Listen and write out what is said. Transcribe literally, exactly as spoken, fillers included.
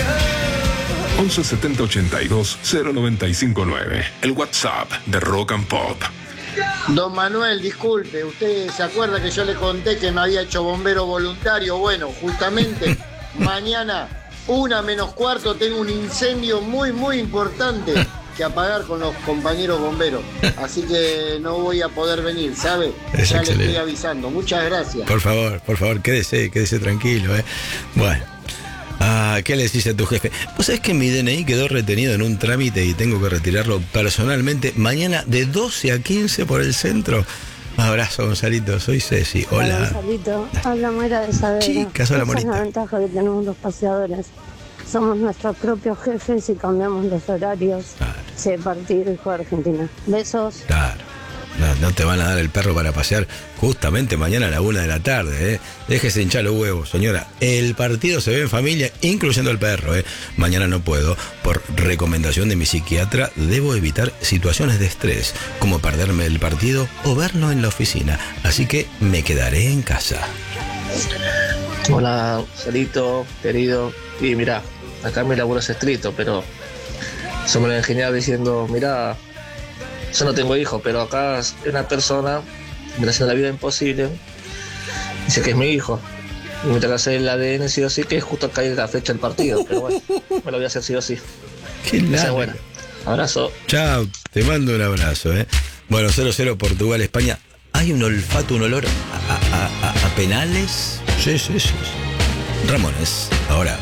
once setenta ochenta y dos cero noventa y cinco nueve. El WhatsApp de Rock and Pop. Don Manuel, disculpe, ¿usted se acuerda que yo le conté que me había hecho bombero voluntario? Bueno, justamente mañana, una menos cuarto, tengo un incendio muy, muy importante que apagar con los compañeros bomberos. Así que no voy a poder venir, ¿sabe? Es ya excelente. le estoy avisando. Muchas gracias. Por favor, por favor, quédese, quédese tranquilo, ¿eh? Bueno. Ah, ¿qué le decís a tu jefe? Vos sabés que mi D N I quedó retenido en un trámite y tengo que retirarlo personalmente mañana de doce a quince por el centro. Abrazo, Gonzalito. Soy Ceci. Hola. Hola, Gonzalito. Habla Moira de Saavedra. Chicas, hola, Esa es Morita. la ventaja que tenemos los paseadores. Somos nuestros propios jefes y cambiamos los horarios. Claro. Sí, partido y juega Argentina. Besos. Claro. No, no te van a dar el perro para pasear justamente mañana a la una de la tarde, ¿eh? Déjese hinchar los huevos, señora. El partido se ve en familia, incluyendo el perro, ¿eh? Mañana no puedo. Por recomendación de mi psiquiatra, debo evitar situaciones de estrés, como perderme el partido o verlo en la oficina. Así que me quedaré en casa. Hola, Salito, querido. Y mira, acá mi laburo es estricto, pero eso me lo ingeniaba diciendo, mira, yo no tengo hijos, pero acá es una persona me está haciendo la vida imposible. Dice que es mi hijo. Y me tengo que hacer el A D N sí o sí, que es justo acá hay la fecha del partido. Pero bueno, me lo voy a hacer sí o sí. Qué Esa es larga. buena. Abrazo. Chao, te mando un abrazo, ¿eh? Bueno, cero cero Portugal, España. ¿Hay un olfato, un olor a, a- a- a penales? Sí, sí, sí. Ramones, ahora.